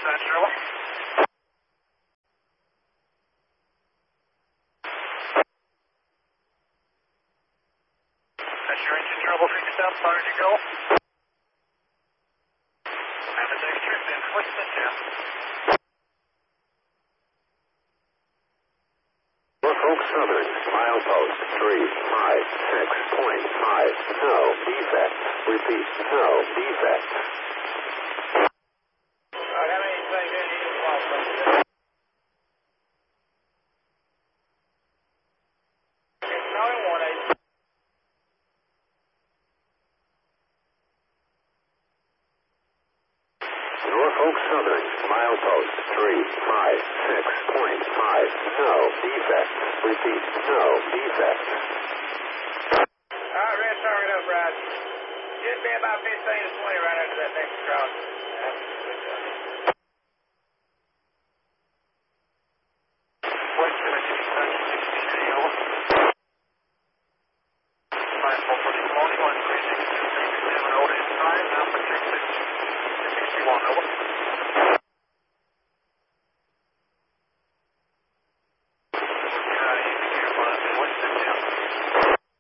That's trouble. That's your engine trouble fixed up. How did you go? And the next trip in. What's the tip? Norfolk Southern, milepost 356.5. No defect. Repeat, no defect. How many things in you want? It's 918. Norfolk Southern, milepost 356.5. No defect. Repeat, no defect. Alright, Red, start it up, Brad. Should be about 15 to 20 right after that next cross. West 16 over. 544 morning, 136 237 over in time, number 61 over.